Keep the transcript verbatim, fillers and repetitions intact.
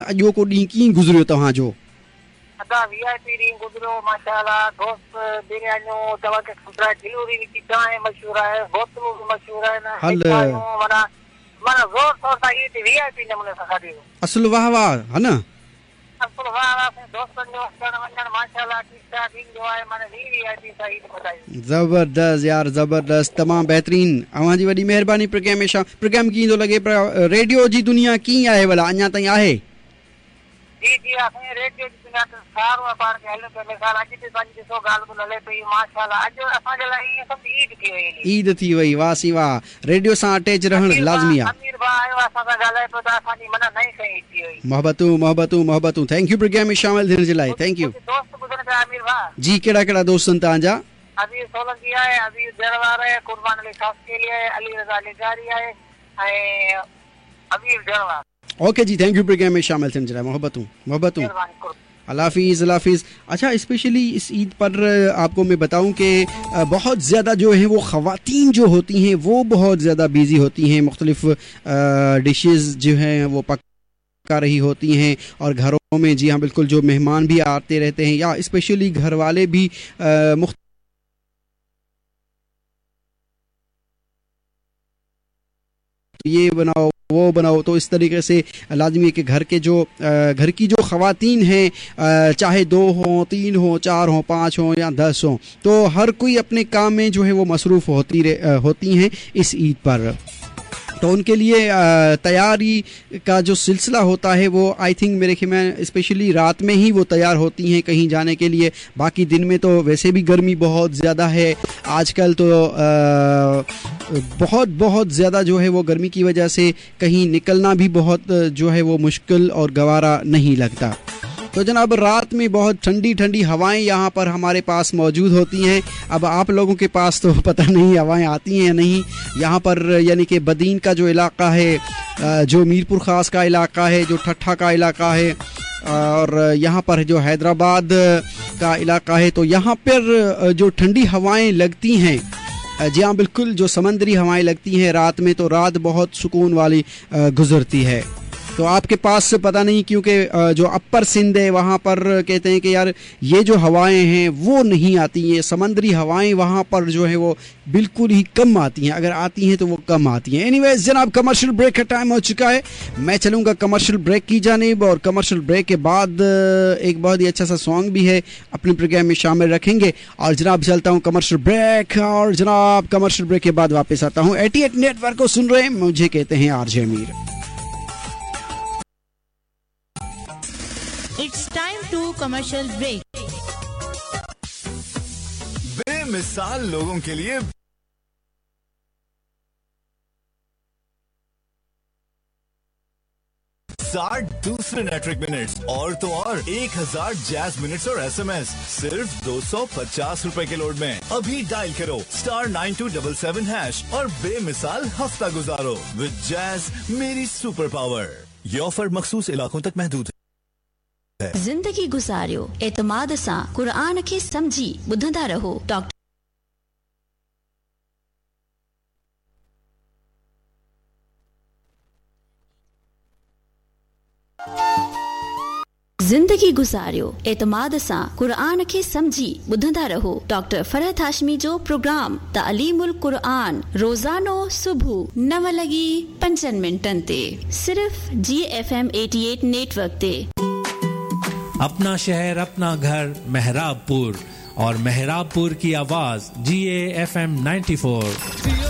अॼो को ॾींहुं कीअं गुज़रियो तव्हांजो? अदा वीआईपी ॾींहुं गुज़रियो माशाअल्लाह। दोस्त बिरयानियूं तव्हांखे ख़बर आहे, दिलूरी की चांहि मशहूरु आहे, बोतलूं बि मशहूरु आहिनि। हल माना माना ज़ोर शोर सां ईद वीआईपी नमूने सां खाधी। असुल वाह वाह है न। असुल वाह वाह दोस्तनि जो अचणु वञणु माशाअल्लाह ठीकु ठाक ईंदो आहे। माना वीआईपी सां ईद ॿधाई। ज़बरदस्त यार ज़बरदस्त, तमामु बहितरीन। अव्हां जी वॾी महिरबानी। प्रोग्राम में प्रोग्राम कीअं थो लॻे? रेडियो जी दुनिया कीअं आहे भला, अञा ताईं आहे? जी जी असांजे रेडियो जी दुनिया त सारो आहे पाण खे हले पियो। मिसाल अॼु बि पंहिंजी ॾिसो ॻाल्हि ॿोल हले पई माशाअल्लाह। अॼु असांजे लाइ ईअं सम्झ ईद थी वई। ईद थी वई, वाह सी वाह। रेडियो सां अटैच रहणु लाज़मी आहे। अमीर भाउ आयो असां सां ॻाल्हाए पियो त असांजी मन नई शइ ईद थी वई। मोहबतूं मोहबतूं मोहबतूं। थैंक यू प्रोग्राम में शामिल थियण जे लाइ। Thank you. दोस्त ॿुधण पिया अमीर भाउ जी, कहिड़ा कहिड़ा दोस्त आहिनि तव्हांजा? अबीर सोलंकी आहे, अबीर जड़वार आहे, कुर्बान अली खासकेली आहे, अली रज़ा निगारी आहे ऐं अबीर जड़वार। Okay ji, thank you programme में शामिल थियण जे लाइ। मोहबतूं मोहबतूं। अल्लाह हाफिज़ अल्लाह हाफिज़। अच्छा, स्पेशली इस ईद पर आपको मैं बताऊं कि बहुत ज़्यादा जो है वो ख़वातीन जो होती हैं वो बहुत ज़्यादा बिज़ी होती हैं, मुख्तलिफ डिशेस जो हैं वो पका रही होती हैं और घरों में जी हाँ बिल्कुल जो मेहमान भी आते रहते हैं या स्पेशली घर वाले भी मुख्त ये बनाओ वो बनाओ, तो इस तरीके से लाजमी है कि घर के जो घर की जो ख़वातीन हैं, चाहे दो हों, तीन हों, चार हों, पाँच हों या दस हों, तो हर कोई अपने काम में जो है वो मसरूफ़ होती होती हैं इस ईद पर। तो उनके लिए तैयारी का जो सिलसिला होता है वो आई थिंक मेरे ख्याल में स्पेशली रात में ही वो तैयार होती हैं कहीं जाने के लिए। बाकी दिन में तो वैसे भी गर्मी बहुत ज़्यादा है आजकल, तो आ, बहुत बहुत ज़्यादा जो है वो गर्मी की वजह से कहीं निकलना भी बहुत जो है वो मुश्किल और गवारा नहीं लगता। तो जनाब रात में बहुत ठंडी ठंडी हवाएं यहाँ पर हमारे पास मौजूद होती हैं। अब आप लोगों के पास तो पता नहीं हवाएं आती हैं या नहीं। यहाँ पर यानी कि बदीन का जो इलाका है, जो मीरपुर ख़ास का इलाका है, जो ठट्ठा का इलाका है और यहाँ पर जो हैदराबाद का इलाका है, तो यहाँ पर जो ठंडी हवाएं लगती हैं, जी हाँ बिल्कुल, जो समंदरी हवाएं लगती हैं रात में, तो रात बहुत सुकून वाली गुजरती है। तो आपके पास पता नहीं क्योंकि जो अपर सिंध है वहाँ पर कहते हैं कि यार ये जो हवाएं हैं वो नहीं आती हैं, समंदरी हवाएं वहाँ पर जो है वो बिल्कुल ही कम आती हैं, अगर आती हैं तो वो कम आती हैं। एनीवेज जनाब कमर्शियल ब्रेक का टाइम हो चुका है, मैं चलूँगा कमर्शियल ब्रेक की जानिब और कमर्शियल ब्रेक के बाद एक बहुत ही अच्छा सा सॉन्ग भी है अपने प्रोग्राम में शामिल रखेंगे। और जनाब चलता हूँ कमर्शियल ब्रेक और जनाब कमर्शियल ब्रेक के बाद वापस आता हूँ। एटी एट नेटवर्क को सुन रहे हैं, मुझे कहते हैं आरजे अमीर। It's time to commercial break. बेमिसाल लोगों के लिए साठ दूसरे नेटवर्क मिनट्स और तो और एक हजार जैज मिनट्स और एसएमएस सिर्फ दो सौ पचास रुपए के लोड में। अभी डायल करो star nine to double seven hash और बेमिसाल हफ्ता गुजारो विद जैज मेरी सुपर पावर। ये ऑफर मखसूस इलाकों तक महदूद है। जिंदगी गुजारियो एतमाद सां कुरान खे समझी ॿुधंदा रहो। डॉक्टर जिंदगी गुजारियो एतमाद सां कुरान खे समझी ॿुधंदा रहो। डॉक्टर फरहत हाशमी जो प्रोग्राम तालीमुल कुरान रोजानो सुबह नव लगी पंजन मिनटन ते सिर्फ जी F M eighty eight network ते। अपना शहर अपना घर मेहराबपुर और मेहराबपुर की आवाज जी A F M ninety four.